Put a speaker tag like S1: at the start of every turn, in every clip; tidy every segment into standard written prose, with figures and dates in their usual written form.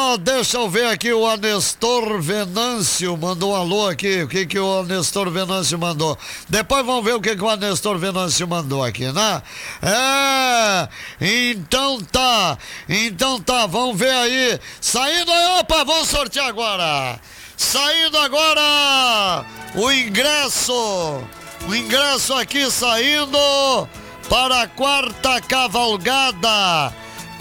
S1: Deixa eu ver aqui, o Anestor Venâncio mandou um alô aqui. O que o Anestor Venâncio mandou? Depois vamos ver o que o Anestor Venâncio mandou aqui, né? Então tá, vamos ver aí. Saindo aí, opa, vamos sortear agora. Saindo agora o ingresso aqui saindo para a quarta cavalgada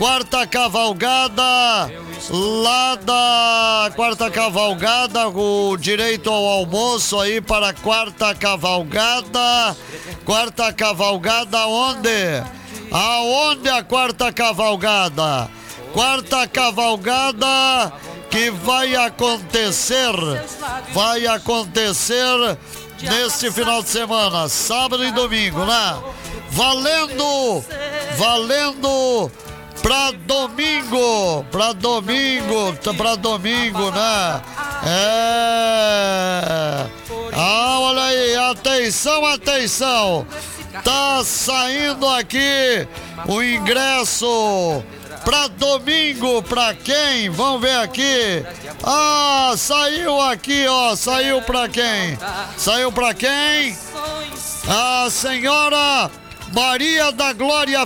S1: lá da quarta cavalgada, o direito ao almoço aí para a quarta cavalgada onde? Aonde a quarta cavalgada? Quarta cavalgada que vai acontecer neste final de semana, sábado e domingo, né? Valendo pra domingo, né? Olha aí, atenção. Tá saindo aqui o ingresso pra domingo, pra quem? Vamos ver aqui. Saiu aqui, ó. Saiu pra quem? A senhora Maria da Glória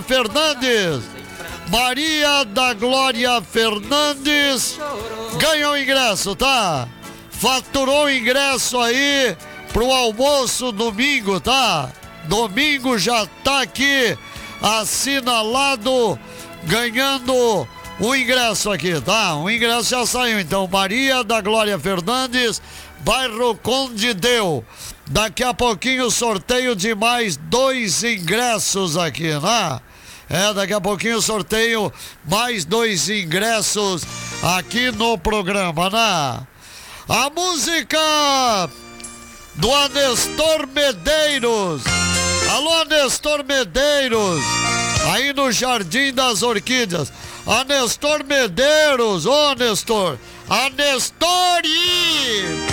S1: Fernandes ganhou o ingresso, tá? Faturou o ingresso aí pro almoço domingo, tá? Domingo já tá aqui assinalado, ganhando o ingresso aqui, tá? O ingresso já saiu, então. Maria da Glória Fernandes, bairro Conde Deu. Daqui a pouquinho sorteio de mais 2 ingressos aqui, né? Daqui a pouquinho sorteio mais 2 ingressos aqui no programa, né? A música do Anestor Medeiros. Alô, Anestor Medeiros, aí no Jardim das Orquídeas. Anestor Medeiros, ô Anestor, Anestori!